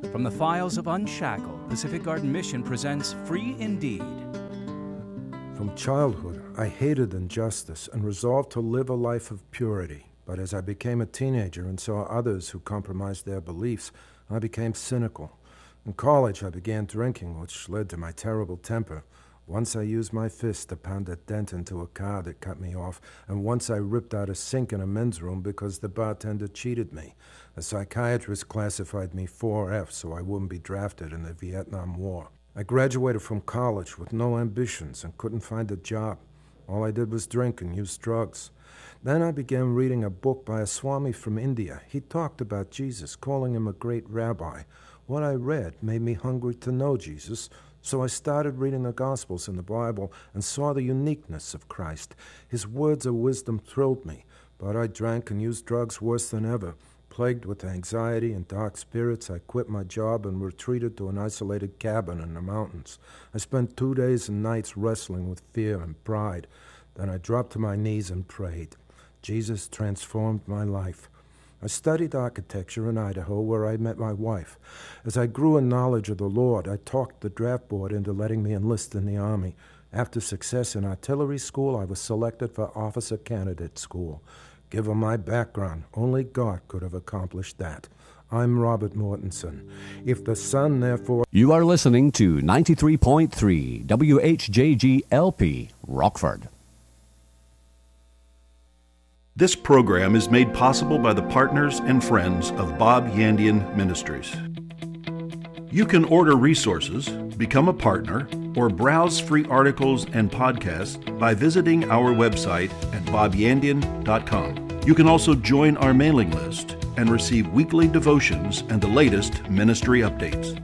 From the files of Unshackled, Pacific Garden Mission presents Free Indeed. From childhood, I hated injustice and resolved to live a life of purity. But as I became a teenager and saw others who compromised their beliefs, I became cynical. In college, I began drinking, which led to my terrible temper. Once I used my fist to pound a dent into a car that cut me off, and once I ripped out a sink in a men's room because the bartender cheated me. A psychiatrist classified me 4F so I wouldn't be drafted in the Vietnam War. I graduated from college with no ambitions and couldn't find a job. All I did was drink and use drugs. Then I began reading a book by a Swami from India. He talked about Jesus, calling him a great rabbi. What I read made me hungry to know Jesus, so I started reading the Gospels and the Bible and saw the uniqueness of Christ. His words of wisdom thrilled me, but I drank and used drugs worse than ever. Plagued with anxiety and dark spirits, I quit my job and retreated to an isolated cabin in the mountains. I spent 2 days and nights wrestling with fear and pride. Then I dropped to my knees and prayed. Jesus transformed my life. I studied architecture in Idaho, where I met my wife. As I grew in knowledge of the Lord, I talked the draft board into letting me enlist in the Army. After success in artillery school, I was selected for officer candidate school. Given my background, only God could have accomplished that. I'm Robert Mortensen. If the Son, therefore... You are listening to 93.3 WHJG-LP, Rockford. This program is made possible by the partners and friends of Bob Yandian Ministries. You can order resources, become a partner, or browse free articles and podcasts by visiting our website at bobyandian.com. You can also join our mailing list and receive weekly devotions and the latest ministry updates.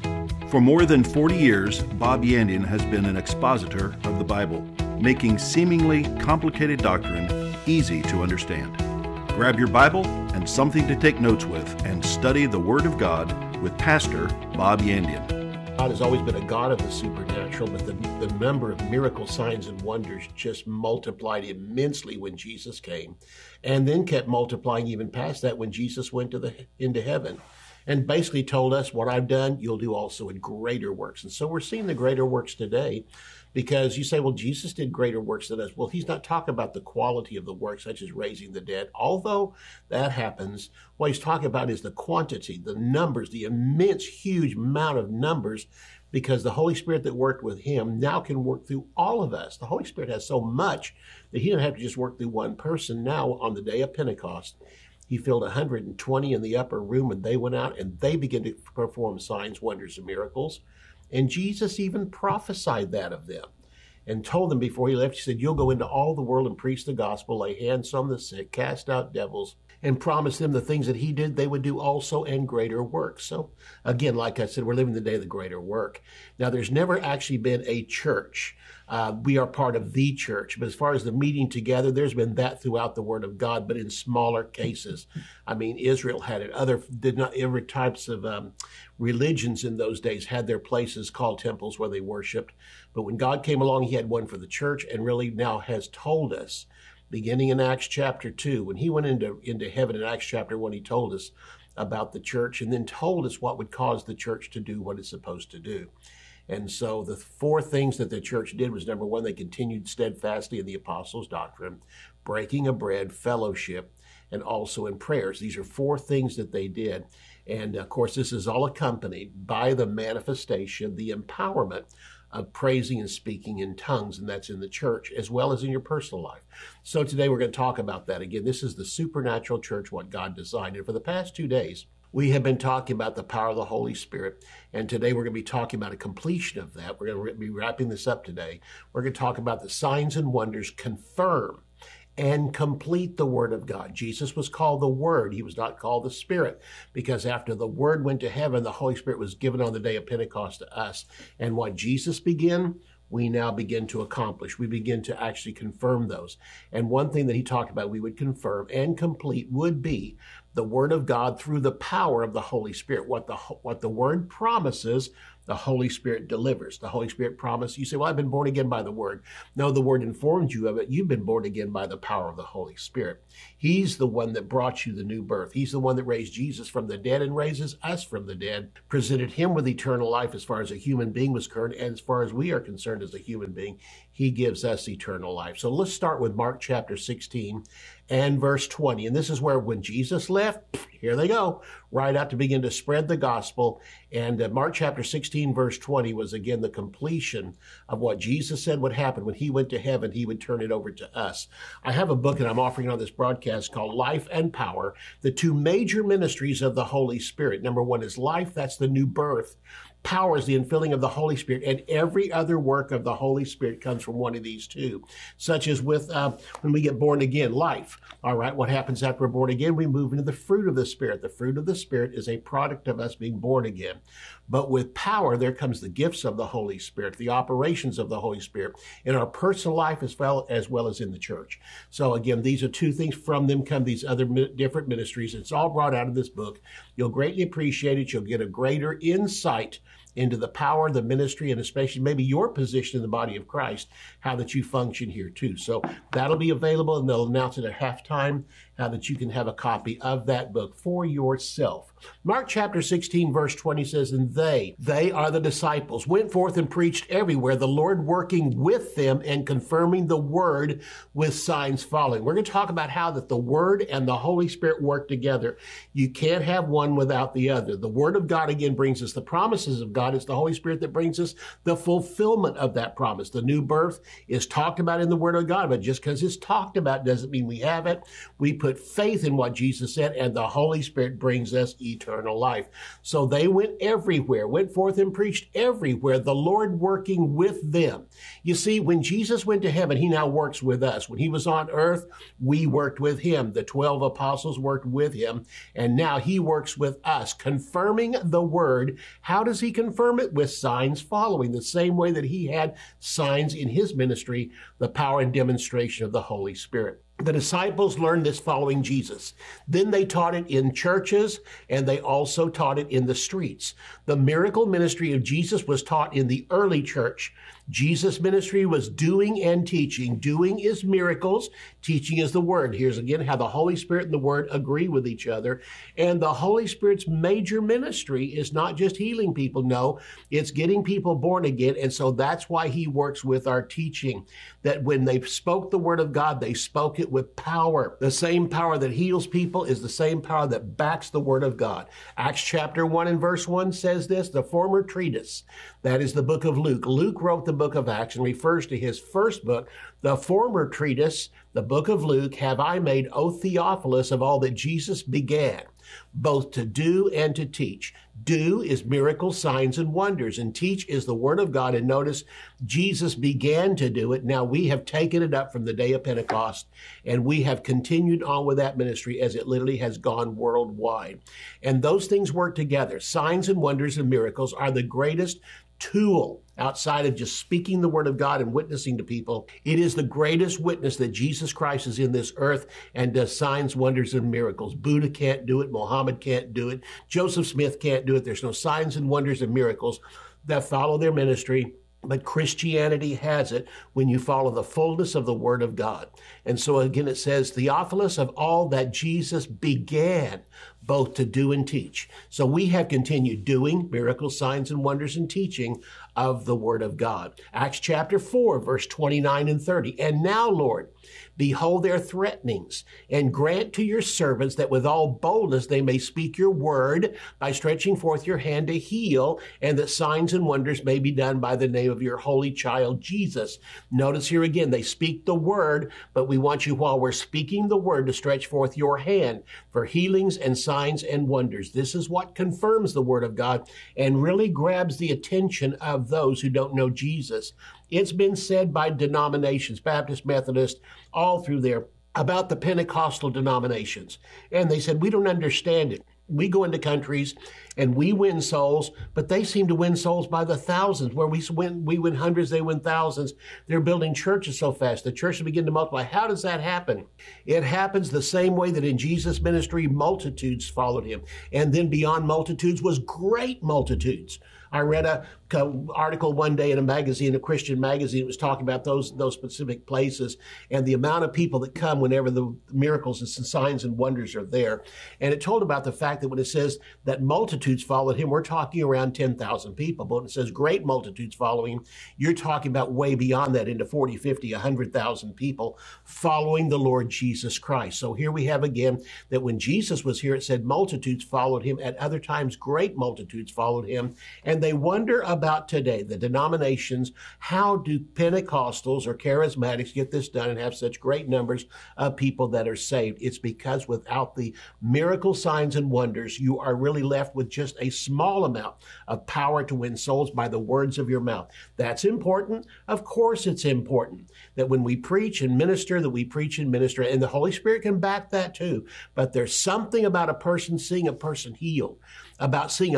For more than 40 years, Bob Yandian has been an expositor of the Bible, making seemingly complicated doctrine easy to understand. Grab your Bible and something to take notes with and study the Word of God with Pastor Bob Yandian. God has always been a God of the supernatural, but the number of miracle signs and wonders just multiplied immensely when Jesus came, and then kept multiplying even past that when Jesus went into heaven. And basically told us, what I've done, you'll do also in greater works. And so we're seeing the greater works today, because you say, well, Jesus did greater works than us. Well, he's not talking about the quality of the work, such as raising the dead. Although that happens, what he's talking about is the quantity, the numbers, the immense, huge amount of numbers, because the Holy Spirit that worked with him now can work through all of us. The Holy Spirit has so much that he doesn't have to just work through one person. Now, on the day of Pentecost, he filled 120 in the upper room, and they went out and they began to perform signs, wonders, and miracles. And Jesus even prophesied that of them and told them before he left, he said, you'll go into all the world and preach the gospel, lay hands on the sick, cast out devils, and promise them the things that he did, they would do also and greater works. So again, like I said, we're living the day of the greater work. Now, there's never actually been a church. We are part of the church. But as far as the meeting together, there's been that throughout the Word of God, but in smaller cases. I mean, Israel had it. Every types of religions in those days had their places called temples where they worshiped. But when God came along, he had one for the church, and really now has told us, beginning in Acts chapter 2, when he went into heaven in Acts chapter 1, he told us about the church and then told us what would cause the church to do what it's supposed to do. And so the four things that the church did was, number one, they continued steadfastly in the apostles' doctrine, breaking of bread, fellowship, and also in prayers. These are four things that they did. And of course, this is all accompanied by the manifestation, the empowerment of praising and speaking in tongues, and that's in the church as well as in your personal life. So today we're going to talk about that. Again, this is the supernatural church, what God designed. And for the past 2 days, we have been talking about the power of the Holy Spirit, and today we're going to be talking about a completion of that. We're going to be wrapping this up today. We're going to talk about the signs and wonders confirm and complete the Word of God. Jesus was called the Word. He was not called the Spirit, because after the Word went to heaven, the Holy Spirit was given on the day of Pentecost to us. And what Jesus began, we now begin to accomplish. We begin to actually confirm those. And one thing that he talked about we would confirm and complete would be the Word of God through the power of the Holy Spirit. What the Word promises, The Holy Spirit delivers. The Holy Spirit promised. You say, well, I've been born again by the Word. No, the Word informed you of it. You've been born again by the power of the Holy Spirit. He's the one that brought you the new birth. He's the one that raised Jesus from the dead and raises us from the dead, presented him with eternal life as far as a human being was concerned, and as far as we are concerned as a human being, he gives us eternal life. So let's start with Mark chapter 16 and verse 20. And this is where when Jesus left, here they go, right out to begin to spread the gospel. And Mark chapter 16, verse 20 was again the completion of what Jesus said would happen when he went to heaven. He would turn it over to us. I have a book that I'm offering on this broadcast called Life and Power, the two major ministries of the Holy Spirit. Number one is life. That's the new birth. Power is the infilling of the Holy Spirit, and every other work of the Holy Spirit comes from one of these two, such as with when we get born again, life. All right, what happens after we're born again? We move into the fruit of the Spirit. The fruit of the Spirit is a product of us being born again. But with power, there comes the gifts of the Holy Spirit, the operations of the Holy Spirit in our personal life as well as in the church. So again, these are two things. From them come these other different ministries. It's all brought out of this book. You'll greatly appreciate it. You'll get a greater insight into the power, the ministry, and especially maybe your position in the body of Christ, how that you function here too. So that'll be available, and they'll announce it at halftime, how that you can have a copy of that book for yourself. Mark chapter 16, verse 20 says, and they are the disciples, went forth and preached everywhere, the Lord working with them and confirming the word with signs following. We're going to talk about how that the word and the Holy Spirit work together. You can't have one without the other. The word of God, again, brings us the promises of God. It's the Holy Spirit that brings us the fulfillment of that promise. The new birth is talked about in the word of God, but just because it's talked about doesn't mean we have it. We put faith in what Jesus said, and the Holy Spirit brings us eternal life. So they went everywhere, went forth and preached everywhere, the Lord working with them. You see, when Jesus went to heaven, he now works with us. When he was on earth, we worked with him. The 12 apostles worked with him, and now he works with us, confirming the word. How does he confirm it? With signs following, the same way that he had signs in his ministry, the power and demonstration of the Holy Spirit. The disciples learned this following Jesus. Then they taught it in churches, and they also taught it in the streets. The miracle ministry of Jesus was taught in the early church. Jesus' ministry was doing and teaching. Doing is miracles. Teaching is the word. Here's again how the Holy Spirit and the word agree with each other. And the Holy Spirit's major ministry is not just healing people. No, it's getting people born again. And so that's why he works with our teaching. That when they spoke the word of God, they spoke it with power. The same power that heals people is the same power that backs the word of God. Acts chapter 1 and verse 1 says this, the former treatise, that is the book of Luke. Luke wrote the book of Acts and refers to his first book, the former treatise, the book of Luke, have I made, O Theophilus, of all that Jesus began, both to do and to teach. Do is miracles, signs, and wonders, and teach is the word of God. And notice, Jesus began to do it. Now we have taken it up from the day of Pentecost, and we have continued on with that ministry as it literally has gone worldwide. And those things work together. Signs and wonders and miracles are the greatest tool outside of just speaking the word of God and witnessing to people. It is the greatest witness that Jesus Christ is in this earth and does signs, wonders, and miracles. Buddha can't do it. Muhammad can't do it. Joseph Smith can't do it. There's no signs and wonders and miracles that follow their ministry. But Christianity has it when you follow the fullness of the word of God. And so again, it says, Theophilus, of all that Jesus began both to do and teach. So we have continued doing miracles, signs, and wonders and teaching of the word of God. Acts chapter 4, verse 29 and 30. And now, Lord, behold their threatenings, and grant to your servants that with all boldness they may speak your word by stretching forth your hand to heal, and that signs and wonders may be done by the name of your holy child, Jesus. Notice here again, they speak the word, but we want you, while we're speaking the word, to stretch forth your hand for healings and signs and wonders. This is what confirms the word of God and really grabs the attention of those who don't know Jesus. It's been said by denominations, Baptist, Methodist, all through there, about the Pentecostal denominations. And they said, we don't understand it. We go into countries and we win souls, but they seem to win souls by the thousands. Where we win hundreds, they win thousands. They're building churches so fast. The church will begin to multiply. How does that happen? It happens the same way that in Jesus' ministry, multitudes followed him. And then beyond multitudes was great multitudes. I read a article one day in a magazine, a Christian magazine. It was talking about those specific places and the amount of people that come whenever the miracles and signs and wonders are there. And it told about the fact that when it says that multitudes followed him, we're talking around 10,000 people. But when it says great multitudes following him, you're talking about way beyond that, into 40, 50, 100,000 people following the Lord Jesus Christ. So here we have again that when Jesus was here, it said multitudes followed him. At other times, great multitudes followed him. And they wonder about today, the denominations, how do Pentecostals or charismatics get this done and have such great numbers of people that are saved? It's because without the miracle signs and wonders, you are really left with just a small amount of power to win souls by the words of your mouth. That's important. Of course, it's important that when we preach and minister, that we preach and minister, and the Holy Spirit can back that too. But there's something about a person seeing a person healed, about seeing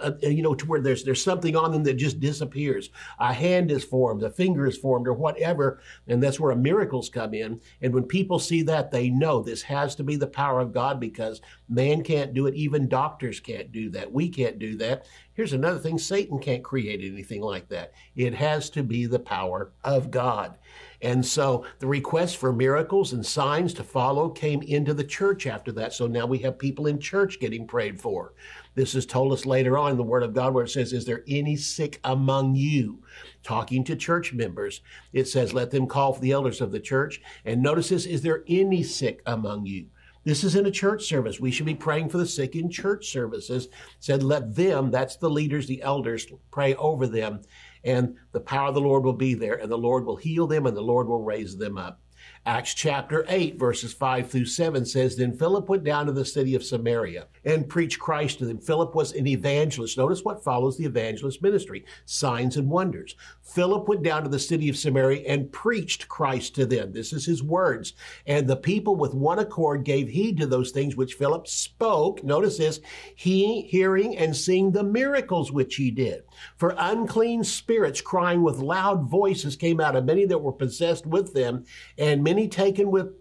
to where there's something on them that just disappears. A hand is formed, a finger is formed, or whatever, and that's where miracles come in. And when people see that, they know this has to be the power of God, because man can't do it. Even doctors can't do that. We can't do that. Here's another thing. Satan can't create anything like that. It has to be the power of God. And so the request for miracles and signs to follow came into the church after that. So now we have people in church getting prayed for. This is told us later on in the Word of God, where it says, is there any sick among you? Talking to church members, it says, let them call for the elders of the church. And notice this, is there any sick among you? This is in a church service. We should be praying for the sick in church services. It said, let them, that's the leaders, the elders, pray over them. And the power of the Lord will be there, and the Lord will heal them, and the Lord will raise them up. Acts chapter 8, verses 5 through 7 says, then Philip went down to the city of Samaria and preached Christ to them. Philip was an evangelist. Notice what follows the evangelist ministry, signs and wonders. Philip went down to the city of Samaria and preached Christ to them. This is his words. And the people with one accord gave heed to those things which Philip spoke. Notice this, he hearing and seeing the miracles which he did. For unclean spirits crying with loud voices came out of many that were possessed with them, and many taken with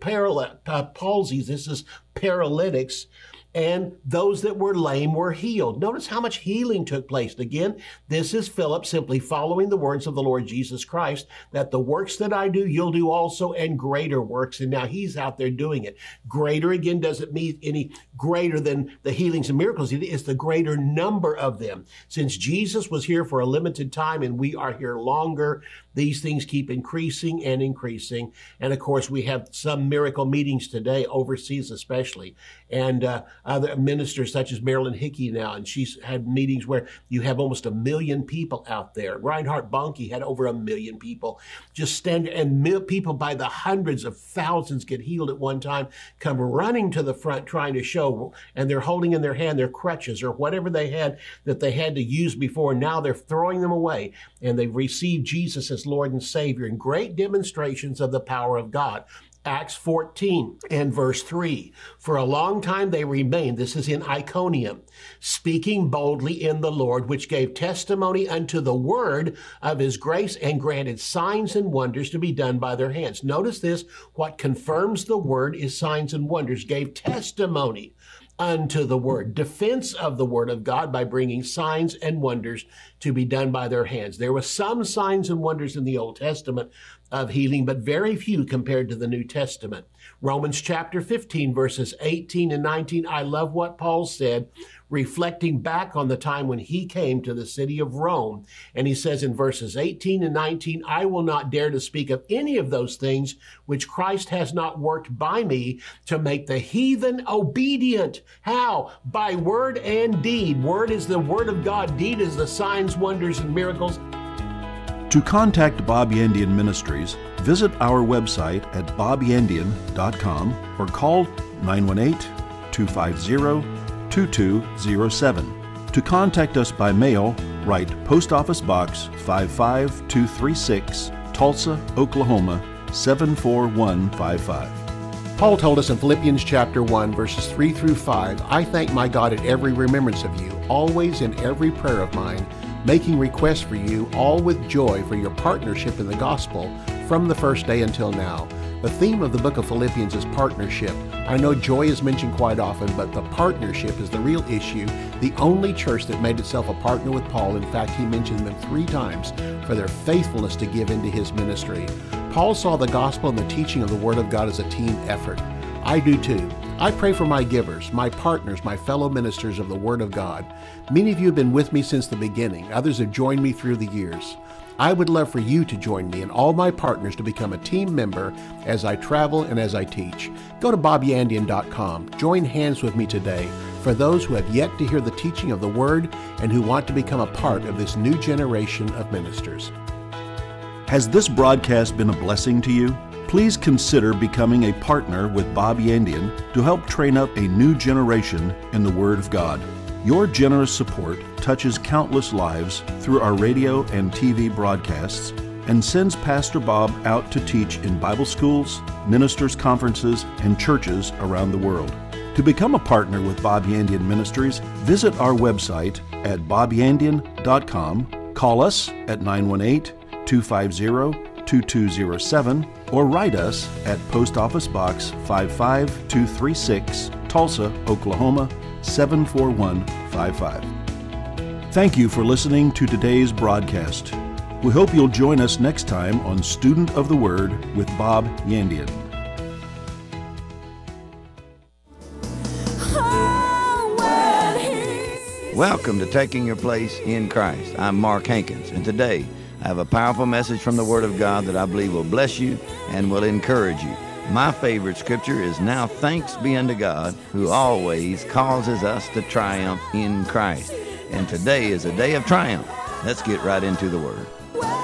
palsies. This is paralytics. And those that were lame were healed. Notice how much healing took place. Again, this is Philip simply following the words of the Lord Jesus Christ, that the works that I do, you'll do also, and greater works. And now he's out there doing it. Greater, again, doesn't mean any greater than the healings and miracles. It is the greater number of them. Since Jesus was here for a limited time and we are here longer, these things keep increasing and increasing. And of course, we have some miracle meetings today, overseas especially. And other ministers such as Marilyn Hickey now, and she's had meetings where you have almost 1 million people out there. Reinhard Bonnke had over 1 million people just stand, and people by the hundreds of thousands get healed at one time, come running to the front trying to show, and they're holding in their hand their crutches or whatever they had that they had to use before. Now they're throwing them away, and they've received Jesus as Lord and Savior, and great demonstrations of the power of God. Acts 14 and verse 3. For a long time they remained, this is in Iconium, speaking boldly in the Lord, which gave testimony unto the word of his grace, and granted signs and wonders to be done by their hands. Notice this, what confirms the word is signs and wonders, gave testimony unto the word, defense of the word of God by bringing signs and wonders to be done by their hands. There were some signs and wonders in the Old Testament of healing, but very few compared to the New Testament. Romans chapter 15, verses 18 and 19. I love what Paul said, reflecting back on the time when he came to the city of Rome. And he says in verses 18 and 19, I will not dare to speak of any of those things which Christ has not worked by me to make the heathen obedient. How? By word and deed. Word is the word of God. Deed is the signs, wonders, and miracles. To contact Bob Yandian Ministries, visit our website at bobyandian.com or call 918-250-2207. To contact us by mail, write Post Office Box 55236, Tulsa, Oklahoma 74155. Paul told us in Philippians chapter 1, verses 3 through 5, I thank my God at every remembrance of you, always in every prayer of mine, making requests for you, all with joy for your partnership in the gospel from the first day until now. The theme of the book of Philippians is partnership. I know joy is mentioned quite often, but the partnership is the real issue. The only church that made itself a partner with Paul, in fact, he mentioned them 3 times for their faithfulness to give into his ministry. Paul saw the gospel and the teaching of the Word of God as a team effort. I do too. I pray for my givers, my partners, my fellow ministers of the Word of God. Many of you have been with me since the beginning. Others have joined me through the years. I would love for you to join me and all my partners to become a team member as I travel and as I teach. Go to bobyandian.com. Join hands with me today for those who have yet to hear the teaching of the Word and who want to become a part of this new generation of ministers. Has this broadcast been a blessing to you? Please consider becoming a partner with Bob Yandian to help train up a new generation in the Word of God. Your generous support touches countless lives through our radio and TV broadcasts and sends Pastor Bob out to teach in Bible schools, ministers' conferences, and churches around the world. To become a partner with Bob Yandian Ministries, visit our website at bobyandian.com, call us at 918-250-2207, or write us at Post Office Box 55236, Tulsa, Oklahoma 74155. Thank you for listening to today's broadcast. We hope you'll join us next time on Student of the Word with Bob Yandian. Welcome to Taking Your Place in Christ. I'm Mark Hankins, and today I have a powerful message from the Word of God that I believe will bless you and will encourage you. My favorite scripture is, "Now thanks be unto God, who always causes us to triumph in Christ." And today is a day of triumph. Let's get right into the Word.